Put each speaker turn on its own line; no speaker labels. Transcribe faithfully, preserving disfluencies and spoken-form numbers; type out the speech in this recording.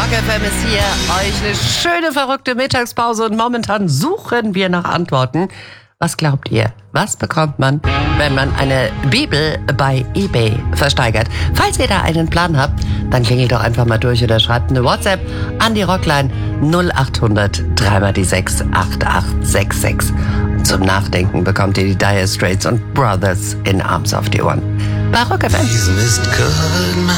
Rock F M ist hier. Euch eine schöne, verrückte Mittagspause und momentan suchen wir nach Antworten. Was glaubt ihr? Was bekommt man, wenn man eine Bibel bei eBay versteigert? Falls ihr da einen Plan habt, dann klingelt doch einfach mal durch oder schreibt eine WhatsApp an die Rockline null acht hundert drei mal die sechs acht acht sechs sechs. Und zum Nachdenken bekommt ihr die Dire Straits und Brothers in Arms auf die Ohren. Bei Rock F M.